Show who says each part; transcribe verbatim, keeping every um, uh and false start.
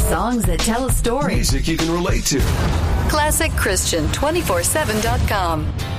Speaker 1: Songs that tell a story.
Speaker 2: Music you can relate to.
Speaker 1: classic christian two forty-seven dot com.